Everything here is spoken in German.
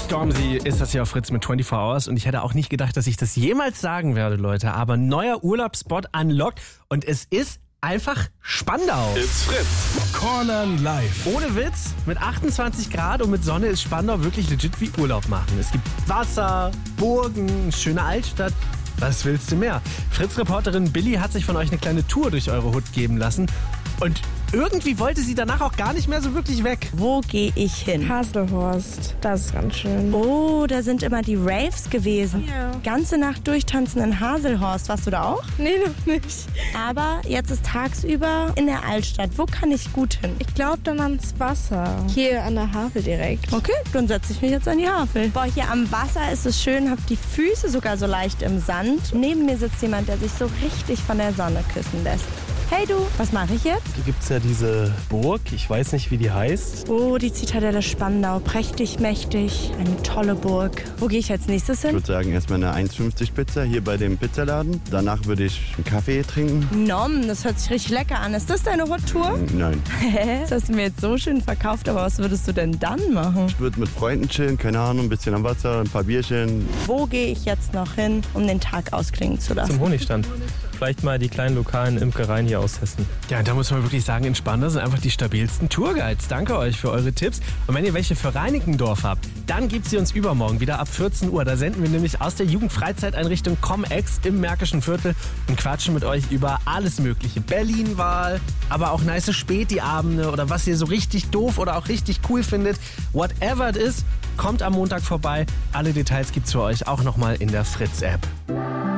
Stormzy ist das hier auf Fritz mit 24 Hours und ich hätte auch nicht gedacht, dass ich das jemals sagen werde, Leute. Aber neuer Urlaubsspot unlocked und es ist einfach Spandau. It's Fritz. Cornern live. Ohne Witz, mit 28 Grad und mit Sonne ist Spandau wirklich legit wie Urlaub machen. Es gibt Wasser, Burgen, schöne Altstadt. Was willst du mehr? Fritz-Reporterin Billy hat sich von euch eine kleine Tour durch eure Hut geben lassen. Und irgendwie wollte sie danach auch gar nicht mehr so wirklich weg. Wo gehe ich hin? Haselhorst, das ist ganz schön. Oh, da sind immer die Raves gewesen. Ja. Ganze Nacht durchtanzen in Haselhorst. Warst du da auch? Nee, noch nicht. Aber jetzt ist tagsüber in der Altstadt. Wo kann ich gut hin? Ich glaube dann ans Wasser. Hier an der Havel direkt. Okay, dann setze ich mich jetzt an die Havel. Boah, hier am Wasser ist es schön, hab die Füße sogar so leicht im Sand. Neben mir sitzt jemand, der sich so richtig von der Sonne küssen lässt. Hey du, was mache ich jetzt? Hier gibt es ja diese Burg, ich weiß nicht, wie die heißt. Oh, die Zitadelle Spandau, prächtig, mächtig, eine tolle Burg. Wo gehe ich als nächstes Ich hin? würde sagen, erstmal eine 1,50 Pizza hier bei dem Pizzaladen. Danach würde ich einen Kaffee trinken. Nom, das hört sich richtig lecker an. Ist das deine Hot-Tour? Nein. Hä? Das hast du mir jetzt so schön verkauft, aber was würdest du denn dann machen? Ich würde mit Freunden chillen, keine Ahnung, ein bisschen am Wasser, ein paar Bierchen. Wo gehe ich jetzt noch hin, um den Tag ausklingen zu lassen? Zum Honigstand. Vielleicht mal die kleinen lokalen Imkereien hier aus Hessen. Ja, und da muss man wirklich sagen, in Spandau sind einfach die stabilsten Tourguides. Danke euch für eure Tipps. Und wenn ihr welche für Reinickendorf habt, dann gebt sie uns übermorgen wieder ab 14 Uhr. Da senden wir nämlich aus der Jugendfreizeiteinrichtung ComEx im Märkischen Viertel und quatschen mit euch über alles Mögliche. Berlin-Wahl, aber auch nice Späti-Abende oder was ihr so richtig doof oder auch richtig cool findet. Whatever it is, kommt am Montag vorbei. Alle Details gibt's für euch auch nochmal in der Fritz-App.